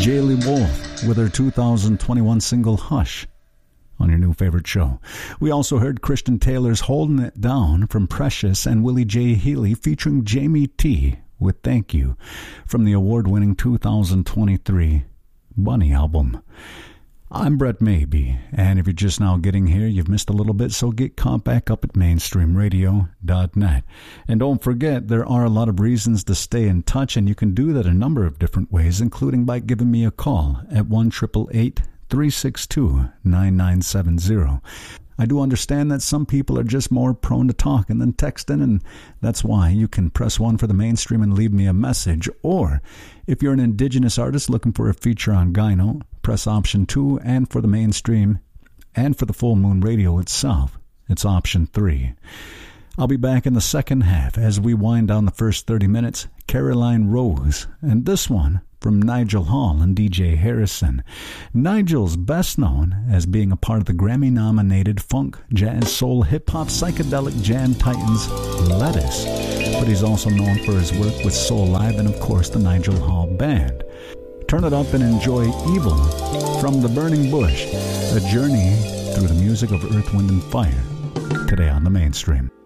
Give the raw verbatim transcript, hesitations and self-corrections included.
Jaylee Wolf with her two thousand twenty-one single Hush on your new favorite show. We also heard Christian Taylor's Holding It Down from Precious and Willie J. Healy featuring Jamie T with Thank You from the award-winning two thousand twenty-three Bunny album. I'm Brett Maybe, and if you're just now getting here, you've missed a little bit, so get caught back up at mainstream radio dot net. And don't forget, there are a lot of reasons to stay in touch, and you can do that a number of different ways, including by giving me a call at one eight eight eight, three six two, nine nine seven zero. I do understand that some people are just more prone to talking than texting, and that's why you can press one for the mainstream and leave me a message. Or, if you're an indigenous artist looking for a feature on Gyno, press option two, and for the mainstream, and for the Full Moon Radio itself, it's option three. I'll be back in the second half as we wind down the first thirty minutes. Caroline Rose, and this one from Nigel Hall and D J Harrison. Nigel's best known as being a part of the Grammy-nominated funk, jazz, soul, hip-hop, psychedelic jam titans Lettuce, but he's also known for his work with Soul Live and, of course, the Nigel Hall Band. Turn it up and enjoy Evil from The Burning Bush, a journey through the music of Earth, Wind, and Fire, today on the mainstream.